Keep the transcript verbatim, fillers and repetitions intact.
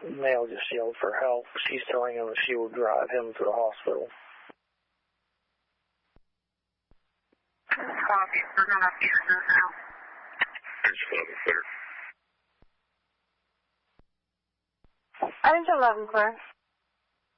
male just yelled for help. She's telling him that she will drive him to the hospital. Copy. We're going to have to use this now. Orange eleven, clear.